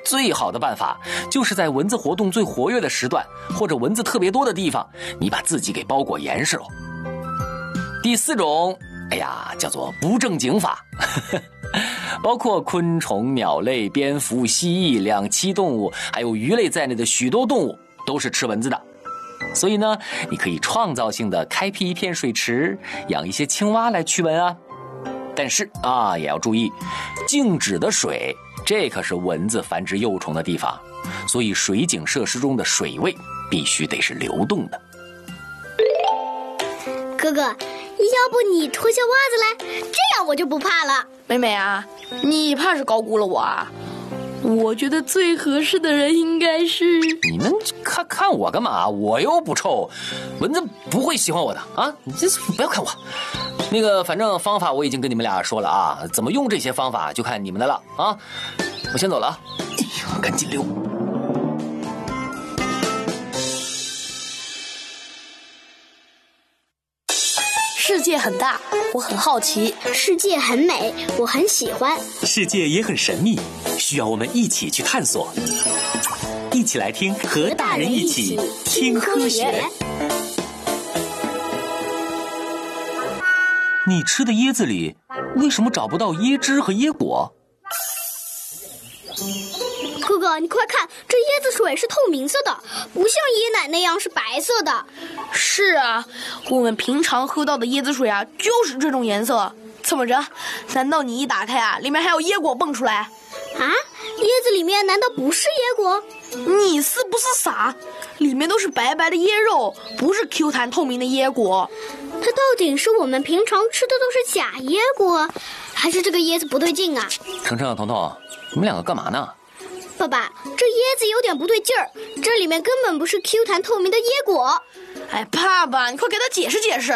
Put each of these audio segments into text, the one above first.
最好的办法就是在蚊子活动最活跃的时段，或者蚊子特别多的地方，你把自己给包裹严实喽。第4种，叫做不正经法，包括昆虫、鸟类、蝙蝠、蜥蜴、两栖动物，还有鱼类在内的许多动物都是吃蚊子的。所以呢，你可以创造性的开辟一片水池，养一些青蛙来驱蚊啊。但是也要注意，静止的水，这可是蚊子繁殖幼虫的地方，所以水景设施中的水位必须得是流动的。 哥哥，要不你脱下袜子来，这样我就不怕了。 妹妹啊，你怕是高估了我啊。我觉得最合适的人应该是你们看我干嘛？我又不臭，蚊子不会喜欢我的啊！你这不要看我。那个，反正方法我已经跟你们俩说了啊，怎么用这些方法就看你们的了啊！我先走了啊！赶紧溜。 世界很大，我很好奇； 世界很美，我很喜欢； 世界也很神秘，需要我们一起去探索。一起来听，和大人一起听科学。 你吃的椰子里为什么找不到椰汁和椰果？ 哥哥，你快看，这椰子水是透明色的，不像椰奶那样是白色的。 是啊，我们平常喝到的椰子水啊，就是这种颜色。怎么着？难道你一打开啊，里面还有椰果蹦出来？ 啊？椰子里面难道不是椰果？ 你是不是傻？里面都是白白的椰肉，不是 Q 弹透明的椰果。 它到底是我们平常吃的都是假椰果，还是这个椰子不对劲啊？ 程程、彤彤，你们两个干嘛呢？ 爸爸，这椰子有点不对劲儿，这里面根本不是 Q 弹透明的椰果。 哎，爸爸，你快给他解释解释。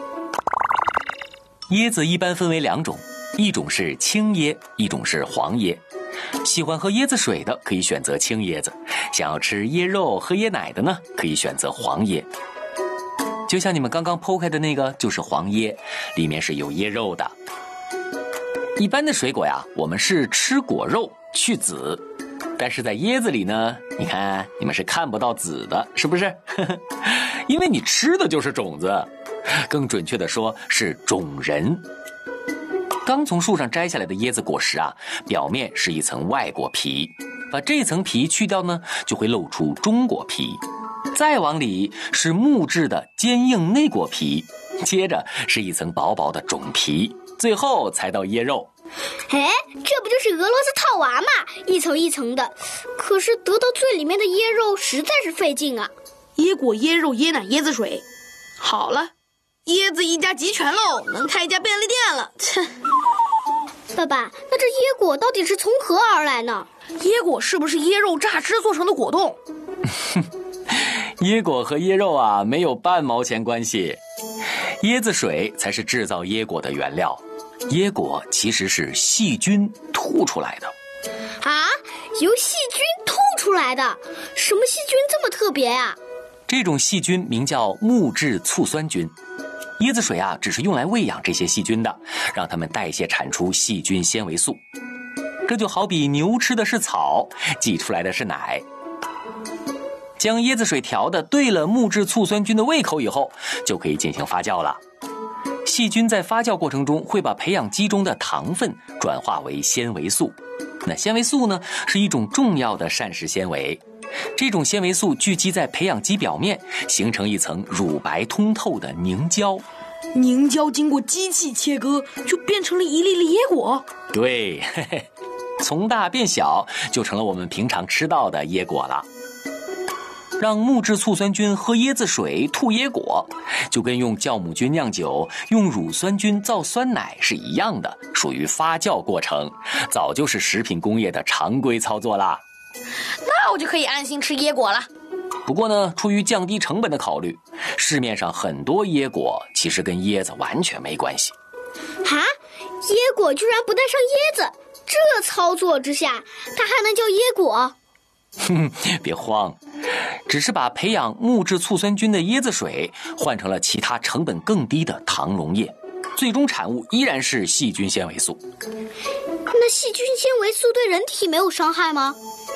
椰子一般分为2种，一种是青椰，一种是黄椰。喜欢喝椰子水的可以选择青椰子，想要吃椰肉喝椰奶的呢，可以选择黄椰。就像你们刚刚剖开的那个就是黄椰，里面是有椰肉的。一般的水果呀，我们是吃果肉去籽，但是在椰子里呢，你看你们是看不到籽的，是不是？因为你吃的就是种子，更准确的说是种仁。刚从树上摘下来的椰子果实啊，表面是一层外果皮，把这层皮去掉呢，就会露出中果皮，再往里是木质的坚硬内果皮，接着是一层薄薄的种皮，最后才到椰肉。 哎，这不就是俄罗斯套娃吗？一层一层的，可是得到最里面的椰肉实在是费劲啊。 椰果、椰肉、椰奶、椰子水，好了，椰子一家集全喽，能开一家便利店了。切！ 爸爸，那这椰果到底是从何而来呢？ 椰果是不是椰肉榨汁做成的果冻？ 椰果和椰肉啊没有半毛钱关系，椰子水才是制造椰果的原料。椰果其实是细菌吐出来的。 啊，由细菌吐出来的？什么细菌这么特别啊？ 这种细菌名叫木质醋酸菌。椰子水啊只是用来喂养这些细菌的，让它们代谢产出细菌纤维素。这就好比牛吃的是草，挤出来的是奶。将椰子水调的对了木质醋酸菌的胃口以后，就可以进行发酵了。细菌在发酵过程中会把培养基中的糖分转化为纤维素，那纤维素呢是一种重要的膳食纤维，这种纤维素聚集在培养基表面，形成一层乳白通透的凝胶。 凝胶经过机器切割，就变成了一粒粒椰果。 对，嘿嘿，从大变小，就成了我们平常吃到的椰果了。让木质醋酸菌喝椰子水吐椰果，就跟用酵母菌酿酒、用乳酸菌造酸奶是一样的，属于发酵过程，早就是食品工业的常规操作啦。 那我就可以安心吃椰果了。 不过呢，出于降低成本的考虑，市面上很多椰果其实跟椰子完全没关系。 啊，椰果居然不带上椰子，这操作之下，它还能叫椰果？ 哼，别慌，只是把培养木质醋酸菌的椰子水换成了其他成本更低的糖溶液，最终产物依然是细菌纤维素。 那细菌纤维素对人体没有伤害吗？